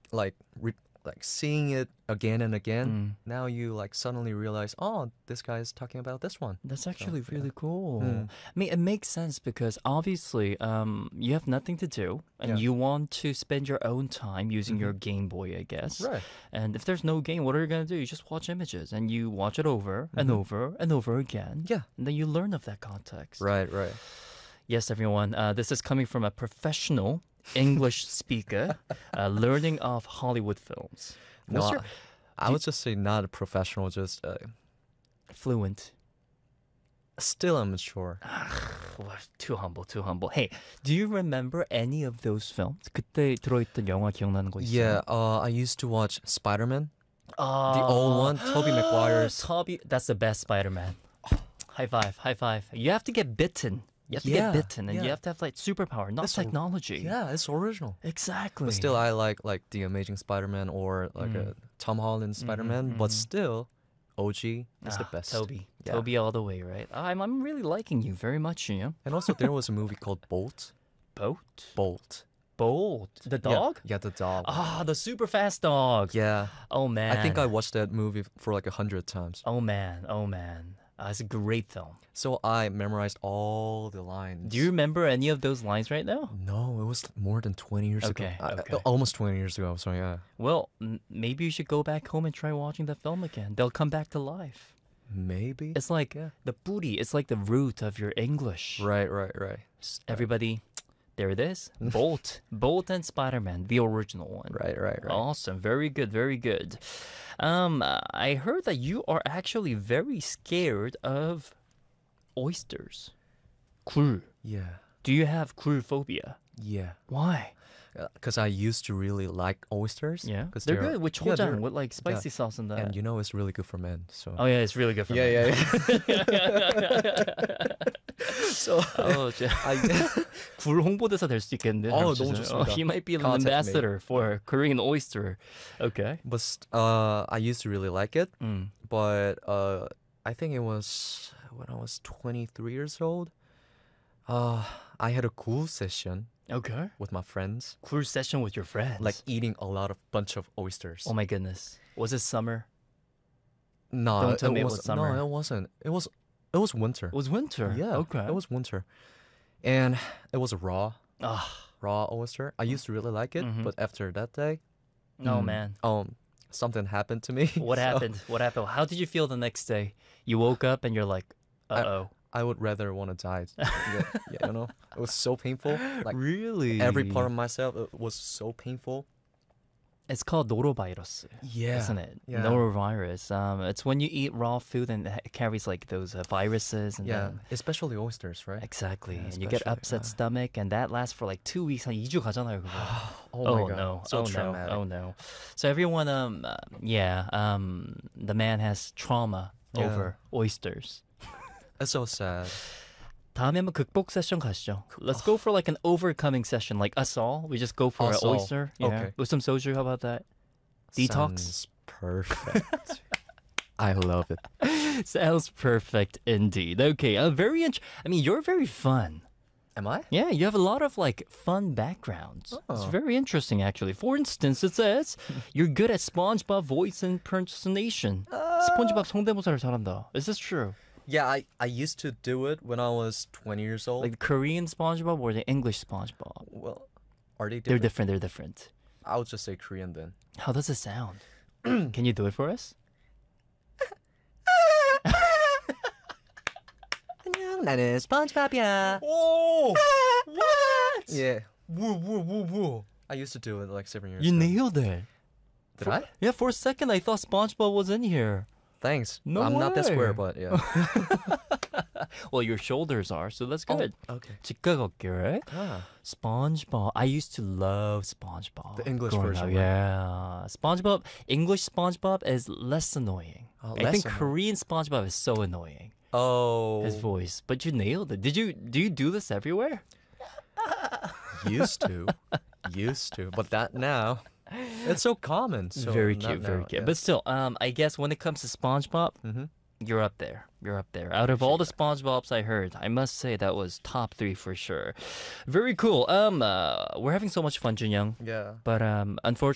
like like seeing it again and again, now you like suddenly realize, oh, this guy is talking about this one. That's So, actually yeah. really cool. Mm. I mean, it makes sense because obviously, you have nothing to do and Yeah. you want to spend your own time using your Mhm. Game Boy, I guess. Right. And if there's no game, what are you going to do? You just watch images and you watch it over and Mhm. over and over again. Yeah. And then you learn of that context. Right. Right. Yes, everyone. This is coming from a professional English speaker learning of Hollywood films. No, What's your I would just say not a professional, just fluent? still immature. Wow, too humble, too humble. Hey, do you remember any of those films? 그때 들어있던 영화 기억나는 거 있어요? Yeah. I used to watch Spider-Man, the old one, Tobey Maguire's. That's the best Spider-Man. High five, high five. You have to get bitten. You have to Yeah, get bitten, and you yeah. have to have like superpower, not That's so- technology. Yeah, it's original. Exactly. But still, I like the Amazing Spider-Man or like a Tom Holland Spider-Man. But still, OG is the best. Toby. Yeah. Toby all the way, right? I'm really liking you very much, you know? And also, there was a movie called Bolt. Boat? Bolt. Bolt. The dog? Yeah, the dog. Ah, the super fast dog. Yeah. Oh, man. I think I watched that movie for like 100 times. Oh, man. Oh, man. It's a great film. So I memorized all the lines. Do you remember any of those lines right now? No, it was more than 20 years Okay, ago. okay. Almost 20 years ago. So yeah. Well, maybe you should go back home and try watching the film again. They'll come back to life. Maybe. It's like Yeah. the booty. It's like the root of your English. Right. Everybody, there it is. Bolt. Bolt and Spider-Man, the original one. Right. Awesome. Very good. Very good. I heard that you are actually very scared of oysters. 굴. Yeah. Do you have 굴 phobia? Yeah. Why? Because I used to really like oysters. Yeah. 'Cause They're good with yeah, choljang, they're- with like spicy yeah. sauce and that. And you know it's really good for men. So. Oh, yeah, it's really good for me. yeah. So Oh, I 굴 홍보대사 될 수 있겠는데. 너무 진짜. 좋습니다. He might be an Contact me. ambassador for Korean oyster. Okay. but I used to really like it, Mm. but I think it was when I was 23 years old. I had a cool session Okay. with my friends, 굴 session with your friends. like eating a lot of bunch of oysters. oh my goodness. Was it summer? No, Don't tell me it was was summer. No, it wasn't. It was winter. It was winter. Yeah, Okay. it was winter, and it was raw Ah. oyster. I used to really like it, Mhm. but after that day, Oh, man. something happened to me. What So happened? What happened? How did you feel the next day? You woke up and you're like, uh-oh. I would rather want to die. Yeah, you know, it was so painful. Like Really? every part of myself it was so painful. It's called norovirus, Yeah, isn't it? Yeah. Norovirus. It's when you eat raw food and it carries like those viruses and Yeah, then especially oysters, right? exactly. Yeah, and you get especially, upset stomach and that lasts for like 2 weeks. 한 2주 가잖아요, 그거. Oh my god, no. so oh traumatic. no. Oh no. So everyone the man has trauma Yeah. over oysters. It's so sad. 다음에 한번 극복 세션 가시죠. Let's go for like an overcoming session, like us all. We just go for Us an all. oyster. Yeah. Okay. With some soju, how about that? Detox? Sounds perfect. I love it. Sounds perfect indeed. Okay, I mean, you're very fun. Am I? Yeah, you have a lot of like fun backgrounds. It's Oh. very interesting actually. For instance, it says you're good at SpongeBob voice impersonation. 스폰지밥 성대모사를 잘한다. Is this true? Yeah, I used to do it when I was 20 years old. Like the Korean SpongeBob or the English SpongeBob? well, are they They're different? different. They're different. I would just say Korean then. How does it sound? Can you do it for us? 안녕, 나는 스펀지밥이야. Oh, what? Yeah, Whoa. I used to do it like 7 years You ago. nailed it. Did I? Yeah, for a second I thought SpongeBob was in here. Thanks. No I'm not that way. square, but yeah. Well, your shoulders are, so that's good. Okay. 직각어깨, right? Ah. SpongeBob. I used to love SpongeBob. The English growing version, up. right? Yeah. SpongeBob, English SpongeBob is less annoying. Oh, I less think annoying. Korean SpongeBob is so annoying. Oh. His voice. But you nailed it. Do you do this everywhere? Used to. But that now, it's so common. So very not cute, very now, cute. yeah. But still, I guess when it comes to SpongeBob, you're up there. You're up there. Out of all the SpongeBobs I heard, I must say that was top 3 for sure. Very cool. We're having so much fun, Junyoung. Yeah. But unfortunately,